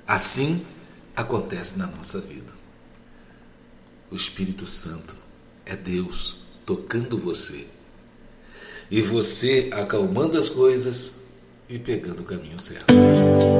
Assim acontece na nossa vida. O Espírito Santo é Deus tocando você. E você acalmando as coisas e pegando o caminho certo.